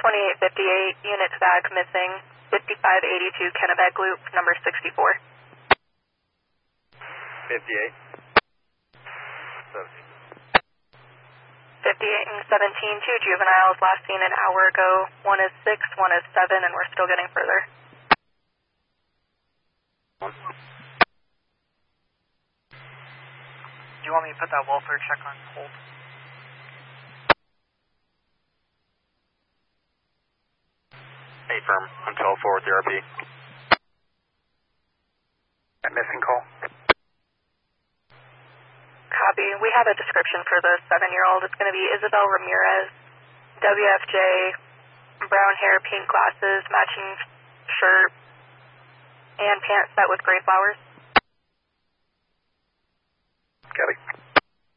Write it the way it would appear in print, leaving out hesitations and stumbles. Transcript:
2858, unit tag missing, 5582 Kennebec Loop, number 64. 58. 58 and 17, two juveniles last seen an hour ago. One is 6, one is 7, and we're still getting further. Do you want me to put that welfare check on hold? Hey, firm. I'm 12-4 with the RP. Missing call. Copy. We have a description for the 7-year-old. It's going to be Isabel Ramirez, WFJ, brown hair, pink glasses, matching shirt, and pants set with gray flowers. Copy.